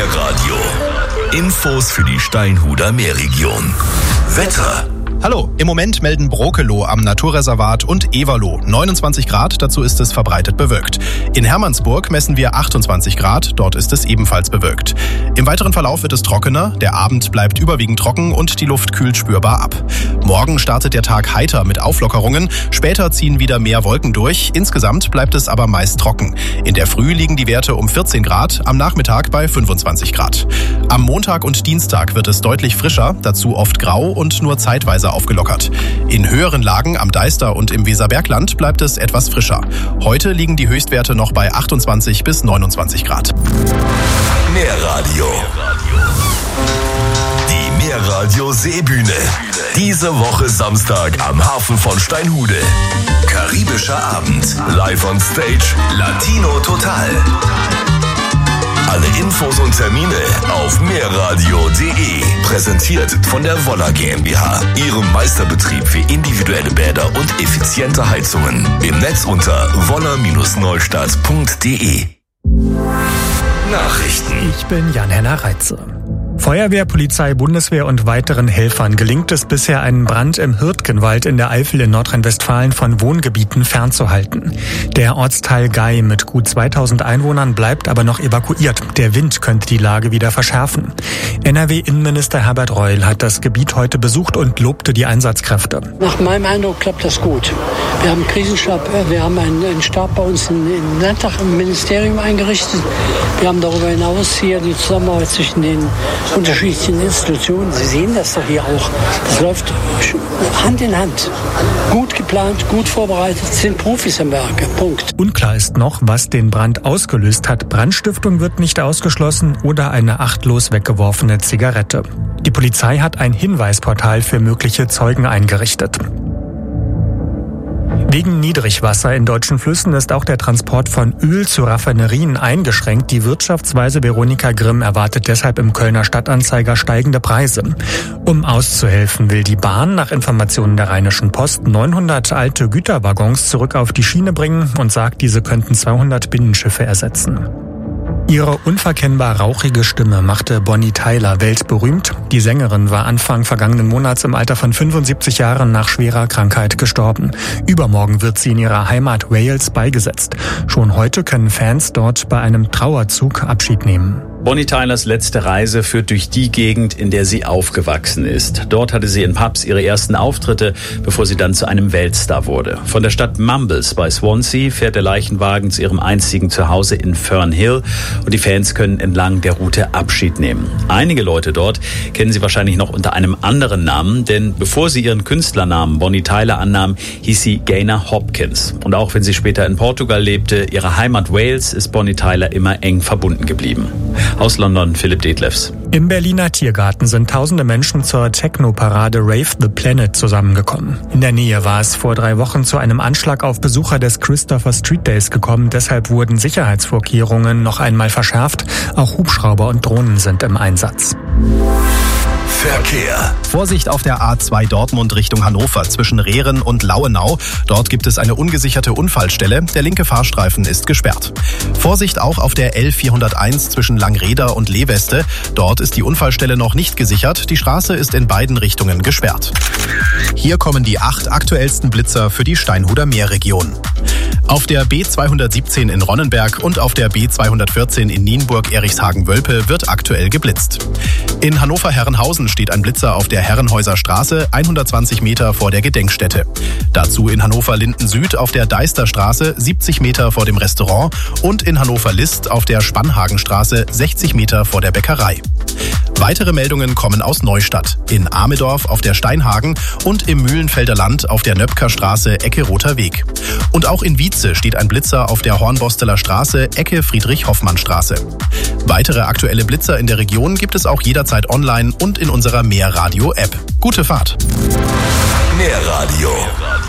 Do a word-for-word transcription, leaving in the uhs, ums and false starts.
Meerradio. Infos für die Steinhuder Meerregion. Wetter. Hallo, im Moment melden Brokeloh am Naturreservat und Everloh neunundzwanzig Grad, dazu ist es verbreitet bewölkt. In Hermannsburg messen wir achtundzwanzig Grad, dort ist es ebenfalls bewölkt. Im weiteren Verlauf wird es trockener, der Abend bleibt überwiegend trocken und die Luft kühlt spürbar ab. Morgen startet der Tag heiter mit Auflockerungen, später ziehen wieder mehr Wolken durch, insgesamt bleibt es aber meist trocken. In der Früh liegen die Werte um vierzehn Grad, am Nachmittag bei fünfundzwanzig Grad. Am Montag und Dienstag wird es deutlich frischer, dazu oft grau und nur zeitweise aufgelockert. In höheren Lagen am Deister und im Weserbergland bleibt es etwas frischer. Heute liegen die Höchstwerte noch bei achtundzwanzig bis neunundzwanzig Grad. Meerradio. Die Meerradio Seebühne. Diese Woche Samstag am Hafen von Steinhude. Karibischer Abend. Live on Stage. Latino Total. Alle Infos und Termine auf meerradio punkt de. Präsentiert von der Woller GmbH. Ihrem Meisterbetrieb für individuelle Bäder und effiziente Heizungen. Im Netz unter woller Neustadt punkt de. Nachrichten. Ich bin Jan-Henner Reitze. Feuerwehr, Polizei, Bundeswehr und weiteren Helfern gelingt es bisher, einen Brand im Hürtgenwald in der Eifel in Nordrhein-Westfalen von Wohngebieten fernzuhalten. Der Ortsteil Gei mit gut zweitausend Einwohnern bleibt aber noch evakuiert. Der Wind könnte die Lage wieder verschärfen. N R W-Innenminister Herbert Reul hat das Gebiet heute besucht und lobte die Einsatzkräfte. Nach meinem Eindruck klappt das gut. Wir haben einen Krisenstab, wir haben einen, einen Stab bei uns im Landtag, im Ministerium eingerichtet. Wir haben darüber hinaus hier die Zusammenarbeit zwischen den unterschiedlichen Institutionen. Sie sehen das doch hier auch. Das läuft Hand in Hand. Gut geplant, gut vorbereitet, sind Profis am Werke. Punkt. Unklar ist noch, was den Brand ausgelöst hat. Brandstiftung wird nicht ausgeschlossen oder eine achtlos weggeworfene Zigarette. Die Polizei hat ein Hinweisportal für mögliche Zeugen eingerichtet. Wegen Niedrigwasser in deutschen Flüssen ist auch der Transport von Öl zu Raffinerien eingeschränkt. Die Wirtschaftsweise Veronika Grimm erwartet deshalb im Kölner Stadtanzeiger steigende Preise. Um auszuhelfen, will die Bahn nach Informationen der Rheinischen Post neunhundert alte Güterwaggons zurück auf die Schiene bringen und sagt, diese könnten zweihundert Binnenschiffe ersetzen. Ihre unverkennbar rauchige Stimme machte Bonnie Tyler weltberühmt. Die Sängerin war Anfang vergangenen Monats im Alter von fünfundsiebzig Jahren nach schwerer Krankheit gestorben. Übermorgen wird sie in ihrer Heimat Wales beigesetzt. Schon heute können Fans dort bei einem Trauerzug Abschied nehmen. Bonnie Tylers letzte Reise führt durch die Gegend, in der sie aufgewachsen ist. Dort hatte sie in Pubs ihre ersten Auftritte, bevor sie dann zu einem Weltstar wurde. Von der Stadt Mumbles bei Swansea fährt der Leichenwagen zu ihrem einstigen Zuhause in Fernhill und die Fans können entlang der Route Abschied nehmen. Einige Leute dort kennen sie wahrscheinlich noch unter einem anderen Namen, denn bevor sie ihren Künstlernamen Bonnie Tyler annahm, hieß sie Gaynor Hopkins. Und auch wenn sie später in Portugal lebte, ihrer Heimat Wales, ist Bonnie Tyler immer eng verbunden geblieben. Aus London, Philipp Detlefs. Im Berliner Tiergarten sind tausende Menschen zur Techno-Parade Rave the Planet zusammengekommen. In der Nähe war es vor drei Wochen zu einem Anschlag auf Besucher des Christopher Street Days gekommen. Deshalb wurden Sicherheitsvorkehrungen noch einmal verschärft. Auch Hubschrauber und Drohnen sind im Einsatz. Verkehr. Vorsicht auf der A zwei Dortmund Richtung Hannover zwischen Rehren und Lauenau. Dort gibt es eine ungesicherte Unfallstelle. Der linke Fahrstreifen ist gesperrt. Vorsicht auch auf der L vierhunderteins zwischen Langreder und Lehweste. Dort ist die Unfallstelle noch nicht gesichert. Die Straße ist in beiden Richtungen gesperrt. Hier kommen die acht aktuellsten Blitzer für die Steinhuder Meerregion. Auf der B zweihundertsiebzehn in Ronnenberg und auf der B zweihundertvierzehn in Nienburg-Erichshagen-Wölpe wird aktuell geblitzt. In Hannover-Herrenhausen steht ein Blitzer auf der Herrenhäuser Straße, hundertzwanzig Meter vor der Gedenkstätte. Dazu in Hannover-Linden Süd auf der Deisterstraße, siebzig Meter vor dem Restaurant und in Hannover-List auf der Spannhagenstraße, sechzig Meter vor der Bäckerei. Weitere Meldungen kommen aus Neustadt, in Amedorf auf der Steinhagen und im Mühlenfelder Land auf der Nöpkerstraße, Ecke Roter Weg. Und auch in Wietze steht ein Blitzer auf der Hornbosteler Straße, Ecke Friedrich-Hoffmann-Straße. Weitere aktuelle Blitzer in der Region gibt es auch jederzeit online und in unserer Meerradio-App. Gute Fahrt! Meerradio.